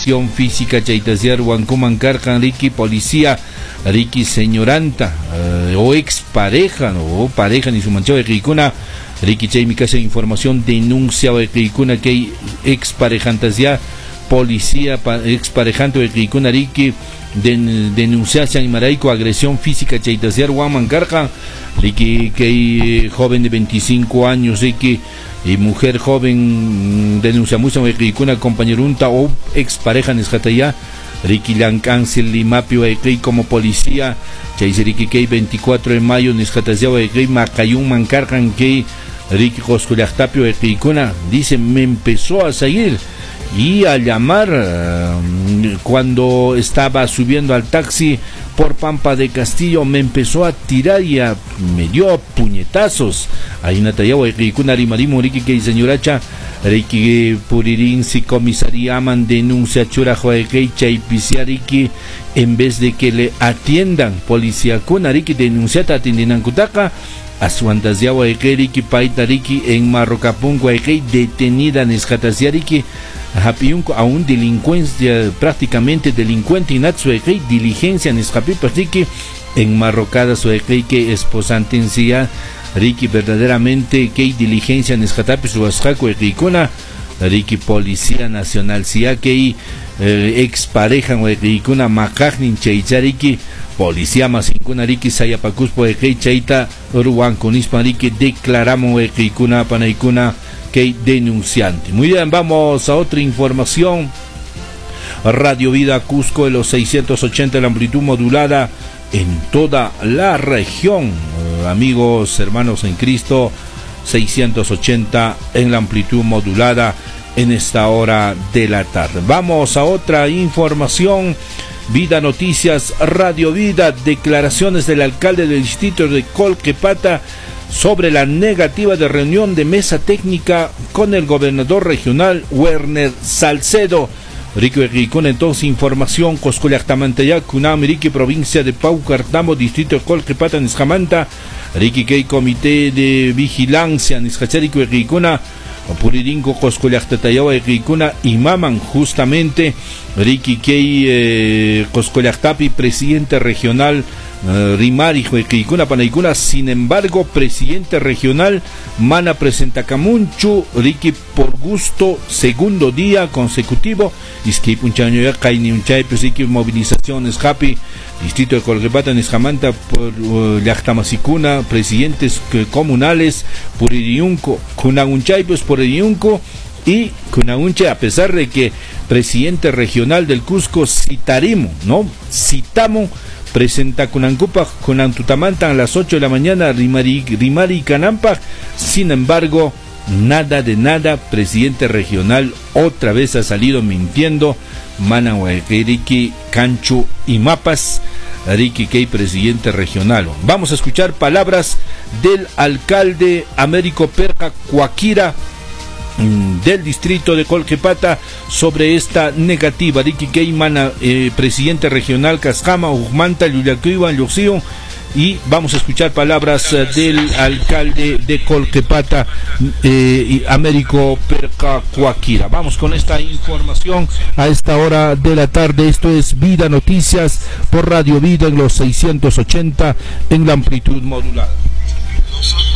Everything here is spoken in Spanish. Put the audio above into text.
física chaitasiar Huancuman Carcan Ricky policía Ricky señoranta o expareja o pareja ni su manchado de Ricuna Ricky Chay mi casa de información denuncia de Ricuna que exparejantas ya policía exparejante de Ricuna Ricky denunciarse en Maraico agresión física chaitasiar Huanman Carcan Ricky que joven de 25 años Ricky y mujer joven denuncia mucho una compañerunta o expareja nesjataya Ricky Lancáncel Limapio como policía Chaiserique 24 de mayo nesjataya Macayun Mancarcan que Ricky Josculactapio dice me empezó a seguir y a llamar cuando estaba subiendo al taxi por Pampa de Castillo me empezó a tirar y me dio puñetazos ahí Natayawa Rikuna Rimarimo Riki que señoracha Riki Puririn si comisaría aman denuncia churajo de Keicha y Pisiariki en vez de que le atiendan policía con Riki denunciata atiendan Kutaka a su antasiawa de Riki Paita Riki en Marrocapungo de detenida en Escatasiariki a un delincuencia prácticamente delincuente inatsueque diligencia en escapipastique en marrocada sueque que esposantencia Ricky verdaderamente que diligencia en escatapi su asjaco Ricona Ricky Policía Nacional sia que expareja o Ricona macagnin cheichariki Policía más incuna Ricky sayapacuspo de cheita uruan con Ricky declaramos Ricona panaicuna que denunciante. Muy bien, vamos a otra información. Radio Vida Cusco de los 680 de la amplitud modulada en toda la región. Amigos, hermanos en Cristo, 680 en la amplitud modulada en esta hora de la tarde. Vamos a otra información. Vida Noticias, Radio Vida, declaraciones del alcalde del distrito de Colquepata sobre la negativa de reunión de mesa técnica con el gobernador regional Werner Salcedo. Rico Ricón, entonces información Coscolactamantaya, Cunam, Riqui, provincia de Paucartamo, distrito de Colquepata, Niscamanta, Riqui Kei, comité de vigilancia, Niscacharico Ricona, Puririnco, Coscolactatayawa Ricona, y Maman, justamente, Riqui Kei, Coscolactapi, presidente regional, Rimari Juequicuna Panaicuna, sin embargo, presidente regional Mana presenta Camunchu, Ricky por gusto, segundo día consecutivo, Isqui Punchaño ya Kaini Unchay, Pesiki movilizaciones Happy, distrito de Colquepata, Niscamanta, por Yachtamasicuna, presidentes comunales, Puririunco, Cunagunchay, pues por Iriunco y Cunagunche, a pesar de que presidente regional del Cusco citarimo, ¿no? Citamos presenta Cunancupa, Cunantutamanta a las 8 de la mañana, Rimari Canampa, sin embargo, nada de nada, presidente regional otra vez ha salido mintiendo, Manahuaqueriqui, Canchu y Mapas, Ricky Kei, presidente regional. Vamos a escuchar palabras del alcalde Américo Perca Cuaquira, del distrito de Colquepata sobre esta negativa. Ricky Keimana, presidente regional Casjama, Ujmanta, Lulacuiban, Luxío, y vamos a escuchar palabras del alcalde de Colquepata, Américo Perca Cuaquira. Vamos con esta información a esta hora de la tarde. Esto es Vida Noticias por Radio Vida en los 680 en la amplitud modulada.